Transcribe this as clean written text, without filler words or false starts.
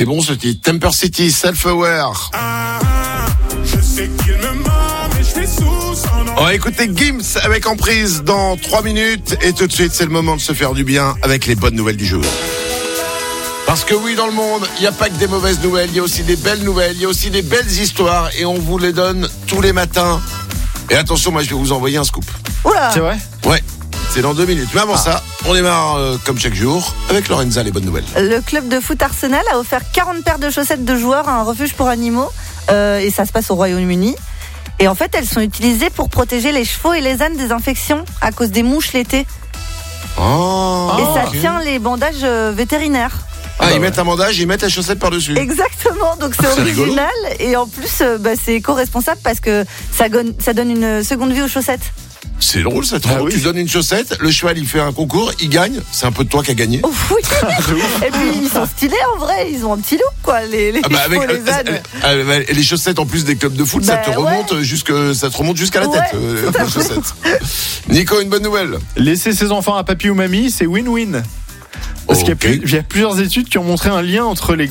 C'est bon ce titre. Temper City, Self-Aware. Je sais qu'il me ment, mais je fais sous son nom. On va écouter Gims avec Emprise dans 3 minutes. Et tout de suite, c'est le moment de se faire du bien avec les bonnes nouvelles du jour. Parce que oui, dans le monde, il n'y a pas que des mauvaises nouvelles, il y a aussi des belles nouvelles, il y a aussi des belles histoires. Et on vous les donne tous les matins. Et attention, moi je vais vous envoyer un scoop. Oula. C'est vrai ? Ouais, c'est dans 2 minutes. Mais avant ça, on démarre comme chaque jour avec Lorenza, les bonnes nouvelles. Le club de foot Arsenal a offert 40 paires de chaussettes de joueurs à un refuge pour animaux. Et ça se passe au Royaume-Uni. Et en fait, elles sont utilisées pour protéger les chevaux et les ânes des infections à cause des mouches l'été. Oh, Et ça ok. tient les bandages vétérinaires. Ah, ils mettent un bandage, ils mettent la chaussette par-dessus. Exactement, donc c'est C'est rigolo. original. Et en plus, c'est éco-responsable parce que ça donne une seconde vie aux chaussettes. C'est drôle, ça. Ah oui. Tu donnes une chaussette, le cheval il fait un concours, il gagne. C'est un peu de toi qui a gagné. Oh, oui. Et puis ils sont stylés en vrai, ils ont un petit look quoi, les Ah bah chevaux, les ânes. et les chaussettes en plus des clubs de foot, ça Bah te remonte ça te remonte jusqu'à la Ouais, tête, tout à les fait. chaussettes. Nico, une bonne nouvelle. Laisser ses enfants à papy ou mamie, c'est win-win. Parce Ok. qu'il y a plusieurs études qui ont montré un lien entre les